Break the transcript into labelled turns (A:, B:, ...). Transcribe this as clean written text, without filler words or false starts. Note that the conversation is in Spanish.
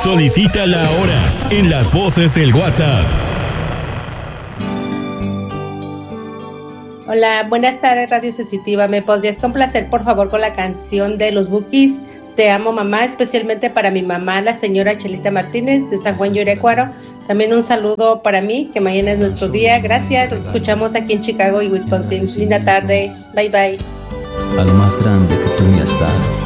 A: Solicítala ahora en las voces del WhatsApp.
B: Hola, buenas tardes, Radio Sensitiva. ¿Me podrías complacer, por favor, con la canción de los Bukis? Te amo, mamá, especialmente para mi mamá, la señora Chelita Martínez de San Juan Yurecuaro. También un saludo para mí, que mañana es nuestro día. Gracias, los escuchamos aquí en Chicago y Wisconsin. Linda tarde, bye bye.
C: A lo más grande que tú me has dado,